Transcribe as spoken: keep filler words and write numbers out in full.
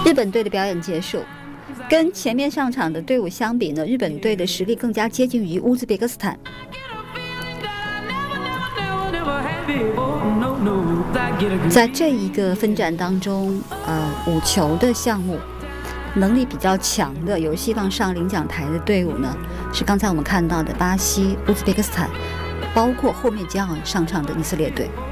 日本队的表演结束，跟前面上场的队伍相比呢，日本队的实力更加接近于乌兹别克斯坦。在这一个分站当中，呃，五球的项目，能力比较强的、有希望上领奖台的队伍呢，是刚才我们看到的巴西、乌兹别克斯坦，包括后面将要上场的以色列队。